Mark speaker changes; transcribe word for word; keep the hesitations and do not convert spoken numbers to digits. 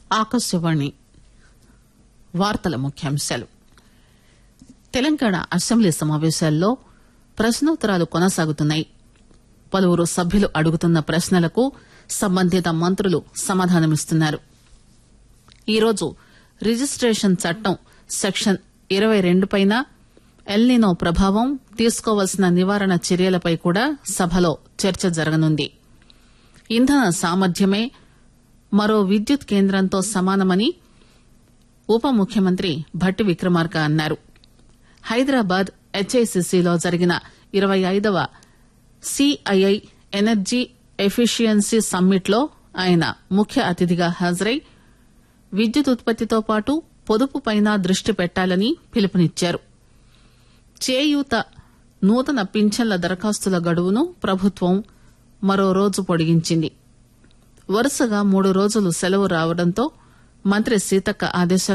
Speaker 1: ఆకాశవాణి వార్తల ముఖ్యాంశాలు. తెలంగాణ అసెంబ్లీ సమావేశాల్లో ప్రశ్నోత్తరాలు కొనసాగుతున్నాయి. పలువురు సభ్యులు అడుగుతున్న ప్రశ్నలకు సంబంధిత మంత్రులు సమాధానమిస్తున్నారు. ఈరోజు రిజిస్టేషన్ చట్టం సెక్షన్ ఇరవై రెండు పైన ఎల్నినో ప్రభావం, తీసుకోవాల్సిన నివారణ చర్యలపై కూడా సభలో చర్చ జరగనుంది. ఇంధన సామర్థ్యమే మరో విద్యుత్ కేంద్రంతో సమానమని ఉప ముఖ్యమంత్రి భట్టి విక్రమార్క అన్నారు. హైదరాబాద్ హెచ్ఐసిసిలో జరిగిన ఇరవై ఐదవ సిఐఐ ఎనర్జీ ఎఫిషియన్సీ సమ్మిట్ లో ఆయన ముఖ్య అతిథిగా హాజరై విద్యుత్ ఉత్పత్తితో పాటు పొదుపుపైన దృష్టి పెట్టాలని పిలుపునిచ్చారు. చేయూత నూతన పింఛన్ల దరఖాస్తుల గడువును ప్రభుత్వం మరో రోజు పొడిగించింది. వరుసగా మూడు రోజులు సెలవు రావడంతో మంత్రి సీతక్క ఆదేశాల